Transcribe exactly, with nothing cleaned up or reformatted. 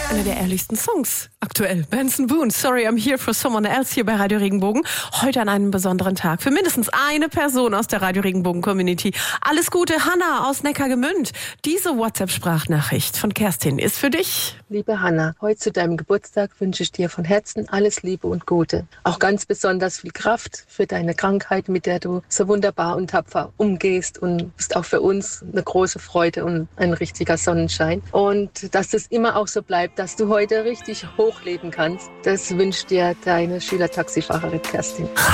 Einer der ehrlichsten Songs aktuell. Benson Boone, Sorry I'm Here for Someone Else hier bei Radio Regenbogen. Heute an einem besonderen Tag für mindestens eine Person aus der Radio Regenbogen Community. Alles Gute, Hanna aus Neckargemünd. Diese WhatsApp-Sprachnachricht von Kerstin ist für dich. Liebe Hanna, heute zu deinem Geburtstag wünsche ich dir von Herzen alles Liebe und Gute. Auch ganz besonders viel Kraft für deine Krankheit, mit der du so wunderbar und tapfer umgehst, und bist auch für uns eine große Freude und ein richtiger Sonnenschein. Und dass das immer auch so bleibt, dass du heute richtig hochleben kannst, das wünscht dir deine Schülertaxifahrerin Kerstin.